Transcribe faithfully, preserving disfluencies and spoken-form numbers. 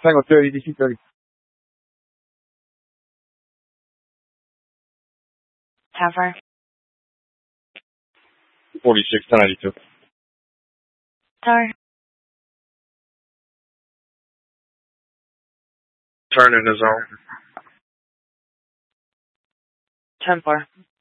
Tango thirty, D C thirty. How far? forty-six, ten ninety-two. Tower. Turn in the zone. ten four.